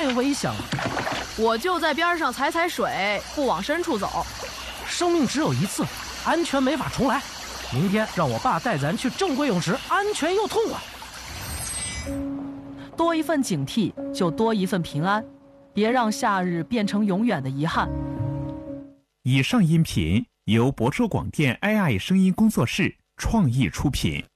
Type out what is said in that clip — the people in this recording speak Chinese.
太危险了。 我就在边上踩踩水，不往深处走。 生命只有一次，安全没法重来。明天让我爸带咱去正规泳池，安全又痛快。 多一份警惕，就多一份平安。别让夏日变成永远的遗憾。 以上音频由博州广电 AI 声音工作室创意出品。